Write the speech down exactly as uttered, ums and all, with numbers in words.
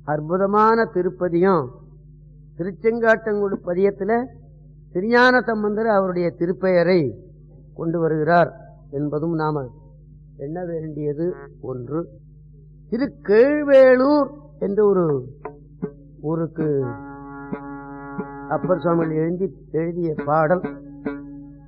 அற்புதமான திருப்பதியும் திருச்செங்காட்டங்குடி பதியத்தில் திருஞான சம்பந்தர் அவருடைய திருப்பெயரை கொண்டு வருகிறார் என்பதும் நாம எண்ண வேண்டியது ஒன்று. திருக்கேழ்வேளூர் என்ற ஒரு ஊருக்கு அப்பர் சுவாமிகள் எழுதி எழுதிய பாடல்